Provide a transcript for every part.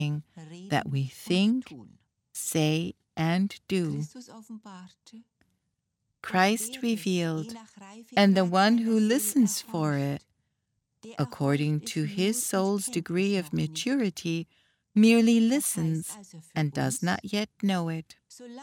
that we think, say, and do. Christ revealed, and the one who listens for it, according to his soul's degree of maturity, merely listens and does not yet know it.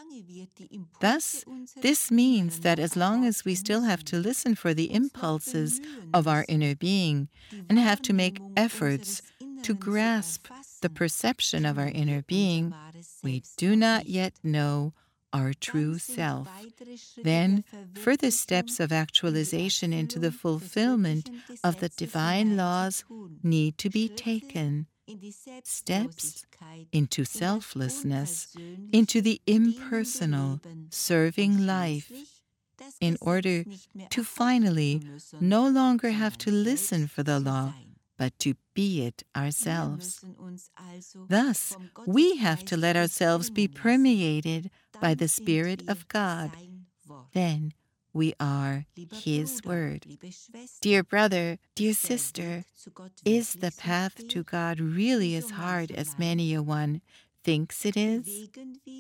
Thus, this means that as long as we still have to listen for the impulses of our inner being and have to make efforts to grasp the perception of our inner being, we do not yet know our true self. Then, further steps of actualization into the fulfillment of the divine laws need to be taken. Steps into selflessness, into the impersonal, serving life, in order to finally no longer have to listen for the law, but to be it ourselves. Thus, we have to let ourselves be permeated by the Spirit of God. Then we are His Word. Dear brother, dear sister, is the path to God really as hard as many a one thinks it is?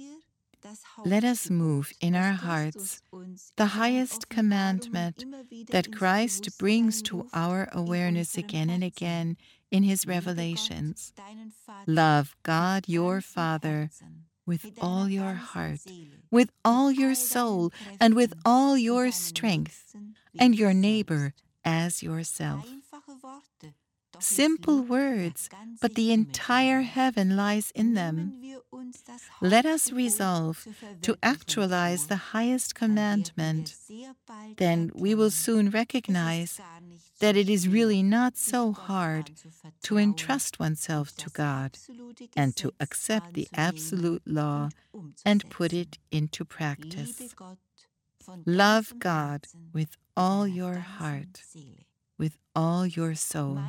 Let us move in our hearts the highest commandment that Christ brings to our awareness again and again in His revelations. Love God your Father with all your heart, with all your soul, and with all your strength, and your neighbor as yourself. Simple words, but the entire heaven lies in them. Let us resolve to actualize the highest commandment. Then we will soon recognize that it is really not so hard to entrust oneself to God and to accept the absolute law and put it into practice. Love God with all your heart, with all your soul.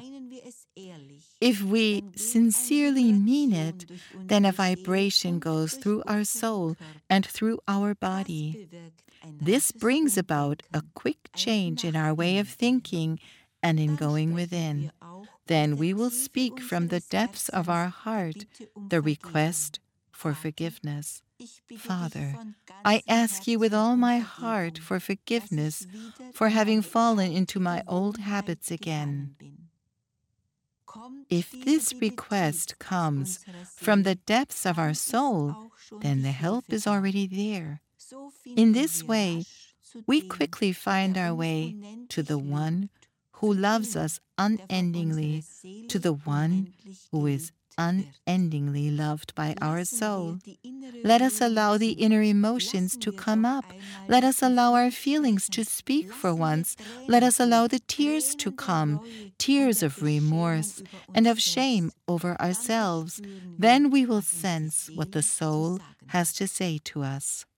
If we sincerely mean it, then a vibration goes through our soul and through our body. This brings about a quick change in our way of thinking and in going within. Then we will speak from the depths of our heart the request for forgiveness. Father, I ask you with all my heart for forgiveness for having fallen into my old habits again. If this request comes from the depths of our soul, then the help is already there. In this way, we quickly find our way to the one who loves us unendingly, to the one who is unendingly loved by our soul. Let us allow the inner emotions to come up. Let us allow our feelings to speak for once. Let us allow the tears to come, tears of remorse and of shame over ourselves. Then we will sense what the soul has to say to us.